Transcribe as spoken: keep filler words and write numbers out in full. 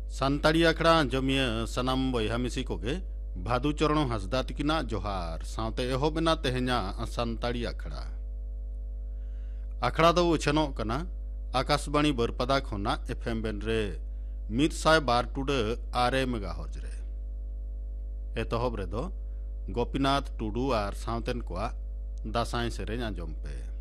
ᱥᱟᱱᱛᱟᱲᱤ ᱟᱠᱷᱲᱟ ᱟᱸᱡᱚᱢᱤᱭᱟᱹ ᱥᱟᱱᱟᱢ ᱵᱚᱭᱦᱟ ᱢᱤᱥᱤ ᱠᱚᱜᱮ ᱵᱷᱟᱫᱩ ᱪᱚᱨᱚᱱ ᱦᱟᱸᱥᱫᱟ ᱛᱤᱠᱤᱱᱟᱜ ᱡᱚᱦᱟᱨ ᱥᱟᱶᱛᱮ ᱮᱦᱚᱵ ᱮᱱᱟ ᱛᱮᱦᱮᱧᱟᱜ ᱥᱟᱱᱛᱟᱲᱤ ᱟᱠᱷᱲᱟ ᱟᱠᱷᱲᱟ ᱫᱚ ᱩᱪᱷᱟᱹᱱᱚᱜ ᱠᱟᱱᱟ आकाशवाणी बरपदा खोना एफएम बेन रे मित साय बार टुडा आरे मेगाहर्ज रे एतहब रे दो गोपीनाथ टुडू और सावतेन कोआ दासाई सेरेñ आंजम पे।